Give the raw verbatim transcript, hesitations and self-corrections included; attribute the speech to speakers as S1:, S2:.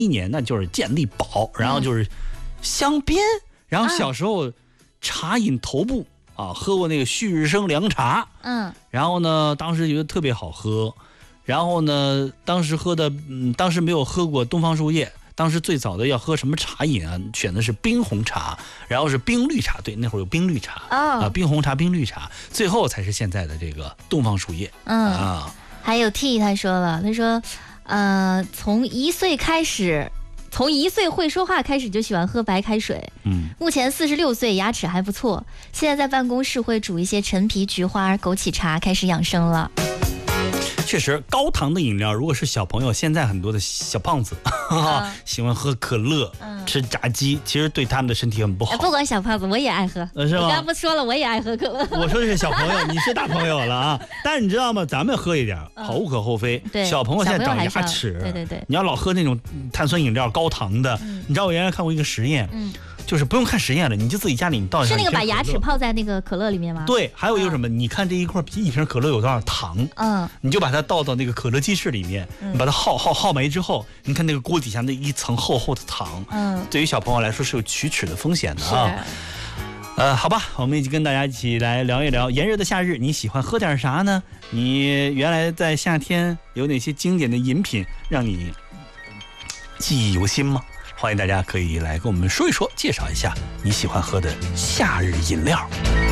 S1: 一年呢就是健力宝，然后就是香槟，然后小时候茶饮头部啊，喝过那个旭日升凉茶，
S2: 嗯，
S1: 然后呢，当时觉得特别好喝，然后呢，当时喝的，嗯，当时没有喝过东方树叶。当时最早的要喝什么茶饮啊？选的是冰红茶，然后是冰绿茶，对，那会儿有冰绿茶啊、
S2: 哦
S1: 呃，冰红茶、冰绿茶，最后才是现在的这个东方树叶。
S2: 嗯
S1: 啊，
S2: 还有 T 他说了，他说，呃，从一岁开始，从一岁会说话开始就喜欢喝白开水。
S1: 嗯，
S2: 目前四十六岁，牙齿还不错。现在在办公室会煮一些陈皮、菊花、枸杞茶，开始养生了。
S1: 确实，高糖的饮料，如果是小朋友，现在很多的小胖子、嗯、喜欢喝可乐、嗯、吃炸鸡，其实对他们的身体很不好。
S2: 不管小胖子，我也爱喝，
S1: 呃、是吗？
S2: 我刚刚不说了，我也爱喝可乐。
S1: 我说的是小朋友，你是大朋友了啊！但是你知道吗？咱们喝一点，好无可厚非。
S2: 对，
S1: 小朋友现在长牙齿，
S2: 对对对，
S1: 你要老喝那种碳酸饮料、高糖的，嗯、你知道我原来看过一个实验，嗯。就是不用看实验了，你就自己家里你倒一下。
S2: 是那个把牙齿泡在那个可乐里面吗？
S1: 对，还有一个什么？啊、你看这一块一瓶可乐有多少糖？嗯，你就把它倒到那个可乐鸡翅里面，嗯、你把它耗耗耗没之后，你看那个锅底下那一层厚厚的糖，嗯，对于小朋友来说是有龋齿的风险的啊。呃，好吧，我们一起跟大家一起来聊一聊炎热的夏日，你喜欢喝点啥呢？你原来在夏天有哪些经典的饮品让你记忆犹新吗？欢迎大家可以来跟我们说一说，介绍一下你喜欢喝的夏日饮料。